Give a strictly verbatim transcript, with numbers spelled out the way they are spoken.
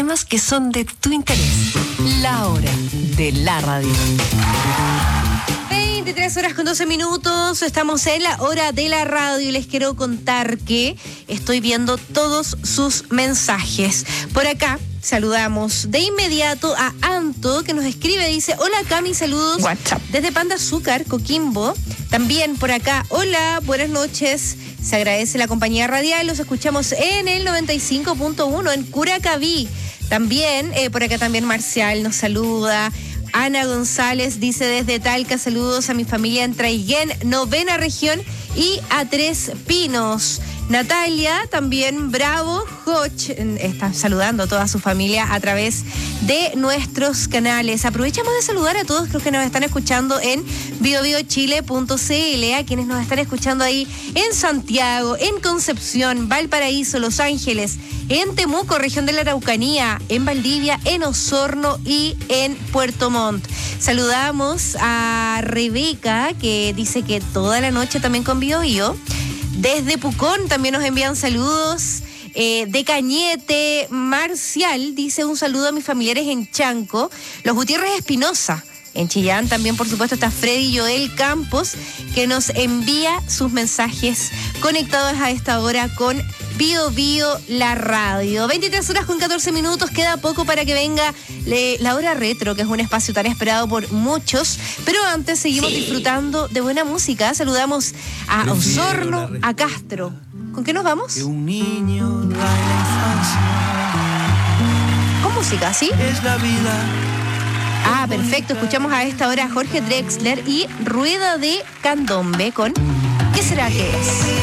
temas que son de tu interés. La hora de la radio. veintitrés horas con doce minutos, estamos en la hora de la radio y les quiero contar que estoy viendo todos sus mensajes. Por acá saludamos de inmediato a Anto, que nos escribe, dice: hola Cami, saludos WhatsApp. desde Pan de Azúcar, Coquimbo. También por acá, hola, buenas noches. Se agradece la compañía radial, los escuchamos en el noventa y cinco punto uno en Curacaví. También, eh, por acá también Marcial nos saluda. Ana González dice desde Talca: saludos a mi familia en Traiguén, novena región, y a Tres Pinos. Natalia, también Bravo, Hoch, está saludando a toda su familia a través de nuestros canales. Aprovechamos de saludar a todos los que nos están escuchando en bio bio chile punto c l, a quienes nos están escuchando ahí en Santiago, en Concepción, Valparaíso, Los Ángeles, en Temuco, región de la Araucanía, en Valdivia, en Osorno y en Puerto Montt. Saludamos a Rebeca, que dice que toda la noche también con Bio Bio. Desde Pucón también nos envían saludos. Eh, de Cañete, Marcial dice: un saludo a mis familiares en Chanco. Los Gutiérrez Espinosa, en Chillán también, por supuesto, está Freddy Joel Campos, que nos envía sus mensajes conectados a esta hora con Bio Bio la radio. veintitrés horas con catorce minutos, queda poco para que venga le, la hora retro, que es un espacio tan esperado por muchos, pero antes seguimos sí. disfrutando de buena música. Saludamos a Osorno, a Castro. ¿Con qué nos vamos? Que un niño da en la infancia. Con música, ¿sí? Es la vida. Ah, perfecto. Escuchamos a esta hora a Jorge Drexler y Rueda de Candombe con ¿Qué será que es?